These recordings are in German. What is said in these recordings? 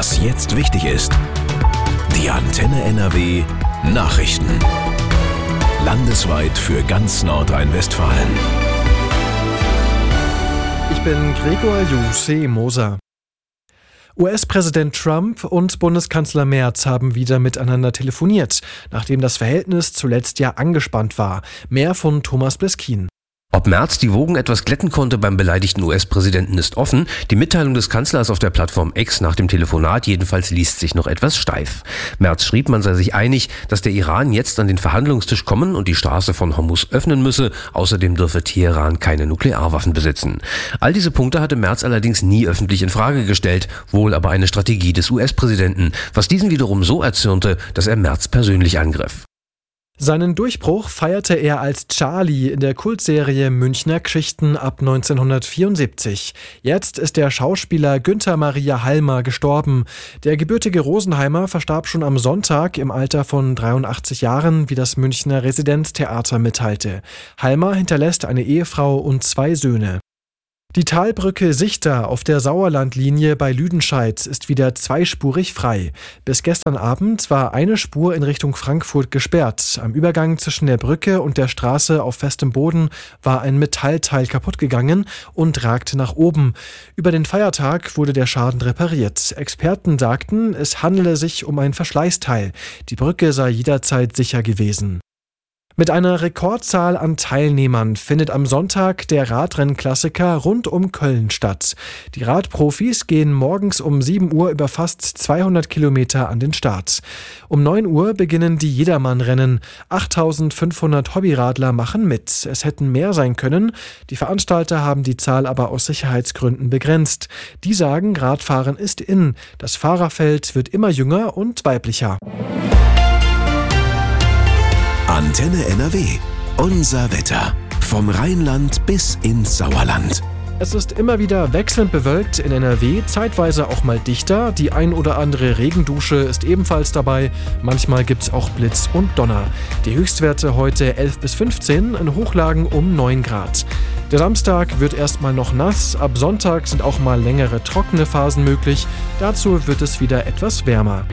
Was jetzt wichtig ist. Die Antenne NRW Nachrichten. Landesweit für ganz Nordrhein-Westfalen. Ich bin Gregor Moser. US-Präsident Trump und Bundeskanzler Merz haben wieder miteinander telefoniert, nachdem das Verhältnis zuletzt ja angespannt war. Mehr von Thomas Bleskin. Ob Merz die Wogen etwas glätten konnte beim beleidigten US-Präsidenten ist offen. Die Mitteilung des Kanzlers auf der Plattform X nach dem Telefonat jedenfalls liest sich noch etwas steif. Merz schrieb, man sei sich einig, dass der Iran jetzt an den Verhandlungstisch kommen und die Straße von Hormuz öffnen müsse. Außerdem dürfe Teheran keine Nuklearwaffen besitzen. All diese Punkte hatte Merz allerdings nie öffentlich in Frage gestellt, wohl aber eine Strategie des US-Präsidenten, was diesen wiederum so erzürnte, dass er Merz persönlich angriff. Seinen Durchbruch feierte er als Charlie in der Kultserie Münchner Geschichten ab 1974. Jetzt ist der Schauspieler Günther Maria Halmer gestorben. Der gebürtige Rosenheimer verstarb schon am Sonntag im Alter von 83 Jahren, wie das Münchner Residenztheater mitteilte. Halmer hinterlässt eine Ehefrau und 2 Söhne. Die Talbrücke Sichter auf der Sauerlandlinie bei Lüdenscheid ist wieder zweispurig frei. Bis gestern Abend war eine Spur in Richtung Frankfurt gesperrt. Am Übergang zwischen der Brücke und der Straße auf festem Boden war ein Metallteil kaputt gegangen und ragte nach oben. Über den Feiertag wurde der Schaden repariert. Experten sagten, es handele sich um ein Verschleißteil. Die Brücke sei jederzeit sicher gewesen. Mit einer Rekordzahl an Teilnehmern findet am Sonntag der Radrennklassiker rund um Köln statt. Die Radprofis gehen morgens um 7 Uhr über fast 200 Kilometer an den Start. Um 9 Uhr beginnen die Jedermann-Rennen. 8.500 Hobbyradler machen mit. Es hätten mehr sein können. Die Veranstalter haben die Zahl aber aus Sicherheitsgründen begrenzt. Die sagen, Radfahren ist in. Das Fahrerfeld wird immer jünger und weiblicher. Antenne NRW. Unser Wetter. Vom Rheinland bis ins Sauerland. Es ist immer wieder wechselnd bewölkt in NRW, zeitweise auch mal dichter. Die ein oder andere Regendusche ist ebenfalls dabei. Manchmal gibt's auch Blitz und Donner. Die Höchstwerte heute 11 bis 15, in Hochlagen um 9 Grad. Der Samstag wird erstmal noch nass. Ab Sonntag sind auch mal längere trockene Phasen möglich. Dazu wird es wieder etwas wärmer.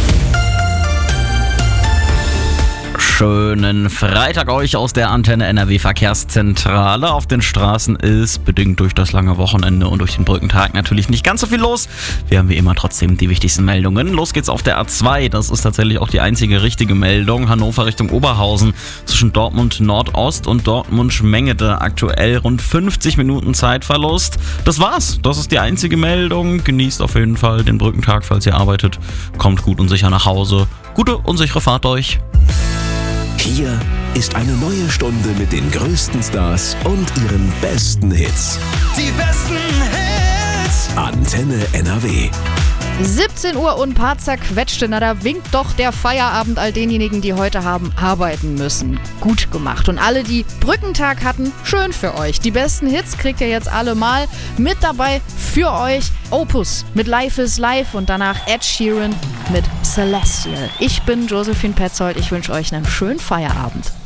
Schönen Freitag euch aus der Antenne NRW Verkehrszentrale. Auf den Straßen ist bedingt durch das lange Wochenende und durch den Brückentag natürlich nicht ganz so viel los. Wir haben wie immer trotzdem die wichtigsten Meldungen. Los geht's auf der A2. Das ist tatsächlich auch die einzige richtige Meldung. Hannover Richtung Oberhausen zwischen Dortmund Nordost und Dortmund Schmengede. Aktuell rund 50 Minuten Zeitverlust. Das war's. Das ist die einzige Meldung. Genießt auf jeden Fall den Brückentag, falls ihr arbeitet. Kommt gut und sicher nach Hause. Gute und sichere Fahrt euch. Hier ist eine neue Stunde mit den größten Stars und ihren besten Hits. Die besten Hits. Antenne NRW. 17 Uhr und ein paar zerquetschte. Na, da winkt doch der Feierabend all denjenigen, die heute haben arbeiten müssen. Gut gemacht. Und alle, die Brückentag hatten, schön für euch. Die besten Hits kriegt ihr jetzt alle mal. Mit dabei für euch Opus mit Life is Life und danach Ed Sheeran mit Celestial. Ich bin Josephine Petzold. Ich wünsche euch einen schönen Feierabend.